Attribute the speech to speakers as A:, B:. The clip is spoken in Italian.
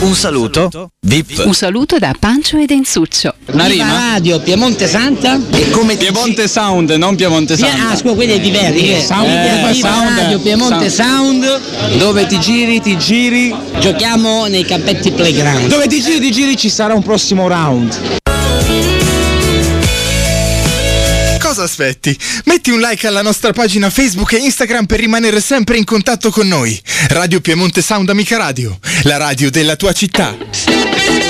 A: Un saluto VIP.
B: Un saluto da Pancio e Densuccio.
C: Una rima?
D: Radio Piemonte Santa.
C: E come Piemonte Sound, non Piemonte Santa.
D: Scusa, quelli è diversi. Radio Piemonte Sound.
C: Dove ti giri.
D: Giochiamo nei campetti playground.
C: Dove ti giri ci sarà un prossimo round.
E: Cosa aspetti? Metti un like alla nostra pagina Facebook e Instagram per rimanere sempre in contatto con noi. Radio Piemonte Sound Amica Radio, la radio della tua città.